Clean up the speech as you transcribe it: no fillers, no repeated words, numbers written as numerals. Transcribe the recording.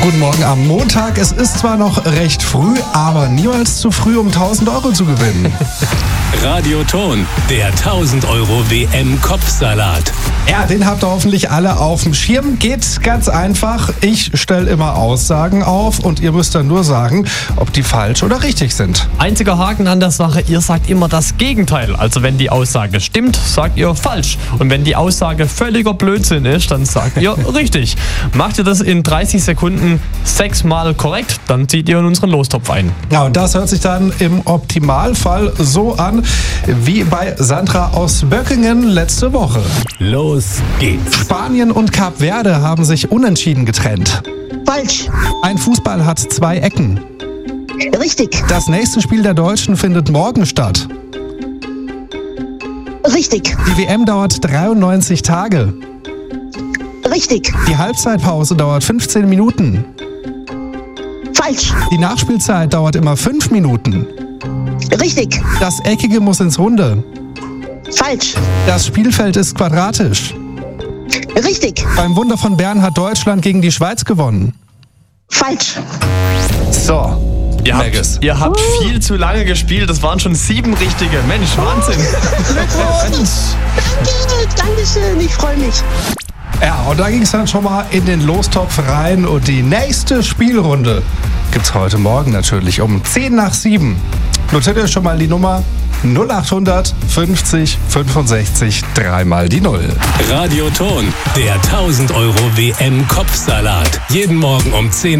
Guten Morgen am Montag. Es ist zwar noch recht früh, aber niemals zu früh, um 1.000 Euro zu gewinnen. Radioton, der 1.000 Euro WM-Kopfsalat. Ja, den habt ihr hoffentlich alle auf dem Schirm. Geht ganz einfach. Ich stelle immer Aussagen auf und ihr müsst dann nur sagen, ob die falsch oder richtig sind. Einziger Haken an der Sache, ihr sagt immer das Gegenteil. Also wenn die Aussage stimmt, sagt ihr falsch. Und wenn die Aussage völliger Blödsinn ist, dann sagt ihr richtig. Macht ihr das in 30 Sekunden 6-mal korrekt, dann zieht ihr in unseren Lostopf ein. Ja, und das hört sich dann im Optimalfall so an, wie bei Sandra aus Böckingen letzte Woche. Los geht's. Spanien und Kap Verde haben sich unentschieden getrennt. Falsch. Ein Fußball hat 2 Ecken. Richtig. Das nächste Spiel der Deutschen findet morgen statt. Richtig. Die WM dauert 93 Tage. Richtig. Die Halbzeitpause dauert 15 Minuten. Falsch. Die Nachspielzeit dauert immer 5 Minuten. Richtig. Das Eckige muss ins Runde. Falsch. Das Spielfeld ist quadratisch. Richtig. Beim Wunder von Bern hat Deutschland gegen die Schweiz gewonnen. Falsch. So, Maggis. Ihr habt viel zu lange gespielt, das waren schon 7 richtige. Mensch, Wahnsinn. Glückwunsch. Dankeschön, ich freue mich. Ja, und da ging es dann schon mal in den Lostopf rein und die nächste Spielrunde gibt's heute Morgen natürlich um 7:10. Notiert euch schon mal die Nummer 0800 50 65 3 die 0. Radioton, der 1.000 Euro WM-Kopfsalat. Jeden Morgen um 10